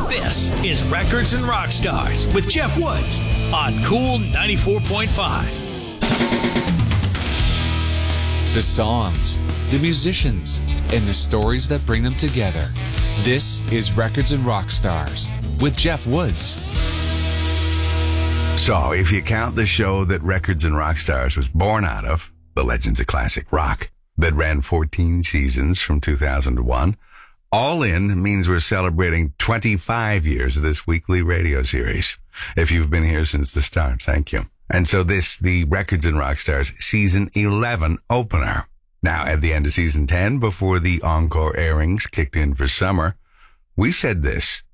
This is Records and Rock Stars with Jeff Woods on Cool 94.5. The songs, the musicians, and the stories that bring them together. This is Records and Rock Stars with Jeff Woods. So, if you count the show that Records and Rock Stars was born out of, The Legends of Classic Rock, that ran 14 seasons from 2000 to 1, all in means we're celebrating 25 years of this weekly radio series. If you've been here since the start, thank you. And so the Records and Rock Stars season 11 opener. Now, at the end of season 10, before the encore airings kicked in for summer, we said this: